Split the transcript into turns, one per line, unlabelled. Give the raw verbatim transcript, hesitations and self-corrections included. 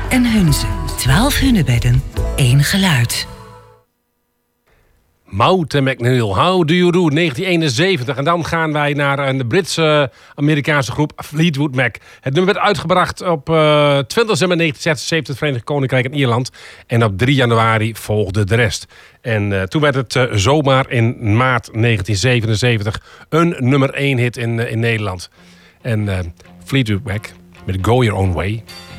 en Hunze. Twaalf hunebedden, één geluid.
Mout McNeil, How Do You Do, negentien eenenzeventig. En dan gaan wij naar een Britse-Amerikaanse groep, Fleetwood Mac. Het nummer werd uitgebracht op uh, twintig december negentien zesenzeventig in het Verenigd Koninkrijk en Ierland. En op drie januari volgde de rest. En uh, toen werd het uh, zomaar in maart negentien zevenenzeventig een nummer één hit in, uh, in Nederland. En uh, Fleetwood Mac met Go Your Own Way.